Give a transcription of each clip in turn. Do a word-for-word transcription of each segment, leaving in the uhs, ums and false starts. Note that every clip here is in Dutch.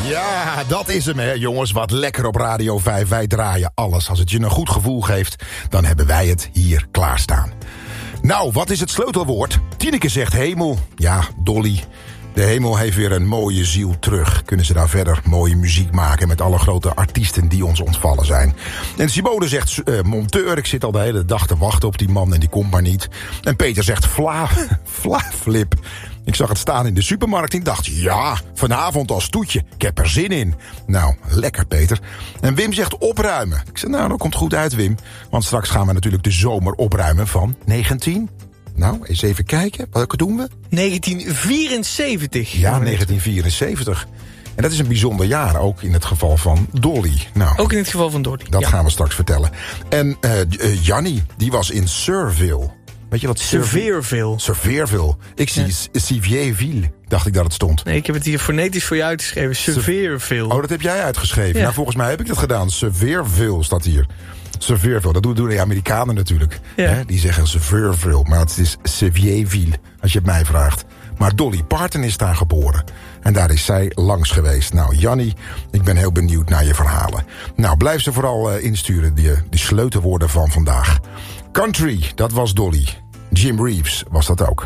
Ja, dat is hem, hè, jongens. Wat lekker op Radio vijf. Wij draaien alles. Als het je een goed gevoel geeft, dan hebben wij het hier klaarstaan. Nou, wat is het sleutelwoord? Tineke zegt hemel. Ja, Dolly. De hemel heeft weer een mooie ziel terug. Kunnen ze daar verder mooie muziek maken met alle grote artiesten die ons ontvallen zijn. En Simone zegt uh, monteur. Ik zit al de hele dag te wachten op die man en die komt maar niet. En Peter zegt fla, fla flip. Ik zag het staan in de supermarkt en ik dacht, ja, vanavond als toetje. Ik heb er zin in. Nou, lekker Peter. En Wim zegt opruimen. Ik zeg, nou, dat komt goed uit Wim. Want straks gaan we natuurlijk de zomer opruimen van negentien. Nou, eens even kijken. Welke doen we? negentien vierenzeventig. Ja, negentien vierenzeventig. En dat is een bijzonder jaar, ook in het geval van Dolly. Nou, ook in het geval van Dolly. Dat ja. gaan we straks vertellen. En uh, uh, Jannie, die was in Surville. Weet je wat? Sevierville. Sevierville. Ik zie ja. Sevierville, dacht ik dat het stond. Nee, ik heb het hier fonetisch voor je uitgeschreven. Sevierville. Oh, dat heb jij uitgeschreven. Ja. Nou, volgens mij heb ik dat gedaan. Sevierville staat hier. Sevierville, dat doen de Amerikanen natuurlijk. Ja. He, die zeggen Sevierville, maar het is Sevierville, als je het mij vraagt. Maar Dolly Parton is daar geboren. En daar is zij langs geweest. Nou, Jannie, ik ben heel benieuwd naar je verhalen. Nou, blijf ze vooral uh, insturen, die, die sleutelwoorden van vandaag. Country, dat was Dolly. Jim Reeves was dat ook.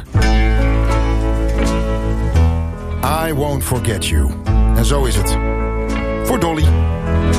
I won't forget you. En zo is het. Voor Dolly.